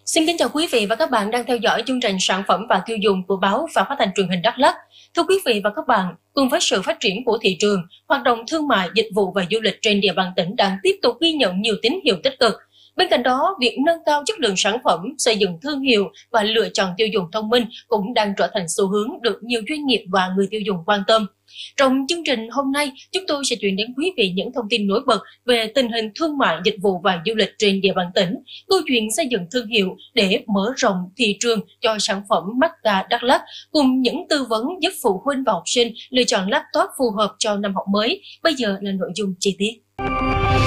Xin kính chào quý vị và các bạn đang theo dõi chương trình sản phẩm và tiêu dùng của báo và phát thanh truyền hình Đắk Lắk. Thưa quý vị và các bạn, cùng với sự phát triển của thị trường, hoạt động thương mại, dịch vụ và du lịch trên địa bàn tỉnh đang tiếp tục ghi nhận nhiều tín hiệu tích cực. Bên cạnh đó, việc nâng cao chất lượng sản phẩm, xây dựng thương hiệu và lựa chọn tiêu dùng thông minh cũng đang trở thành xu hướng được nhiều doanh nghiệp và người tiêu dùng quan tâm. Trong chương trình hôm nay, chúng tôi sẽ chuyển đến quý vị những thông tin nổi bật về tình hình thương mại, dịch vụ và du lịch trên địa bàn tỉnh, câu chuyện xây dựng thương hiệu để mở rộng thị trường cho sản phẩm Macca Đắk Lắk, cùng những tư vấn giúp phụ huynh và học sinh lựa chọn laptop phù hợp cho năm học mới. Bây giờ là nội dung chi tiết.